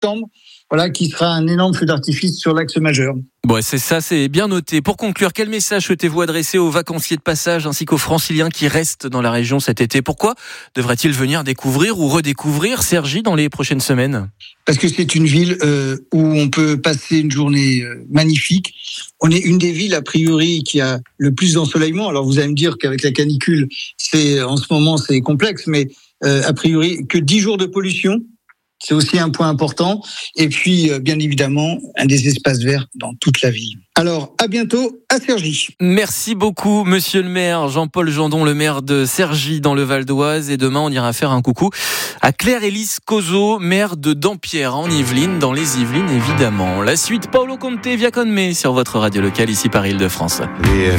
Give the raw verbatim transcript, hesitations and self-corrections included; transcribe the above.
septembre, voilà, qui sera un énorme feu d'artifice sur l'axe majeur. Bon, c'est ça, c'est bien noté. Pour conclure, quel message souhaitez-vous adresser aux vacanciers de passage ainsi qu'aux franciliens qui restent dans la région cet été ? Pourquoi devraient-ils venir découvrir ou redécouvrir Cergy dans les prochaines semaines ? Parce que c'est une ville euh, où on peut passer une journée euh, magnifique. On est une des villes, a priori, qui a le plus d'ensoleillement. Alors vous allez me dire qu'avec la canicule, c'est en ce moment, c'est complexe, mais euh, a priori, que dix jours de pollution. C'est aussi un point important. Et puis, bien évidemment, un des espaces verts dans toute la ville. Alors, à bientôt à Cergy. Merci beaucoup, monsieur le maire. Jean-Paul Jandon, le maire de Cergy dans le Val d'Oise. Et demain, on ira faire un coucou à Claire-Élise Cozo, maire de Dampierre en Yvelines, dans les Yvelines, évidemment. La suite, Paolo Conte, Via con me sur votre radio locale, ici par Île-de-France. Via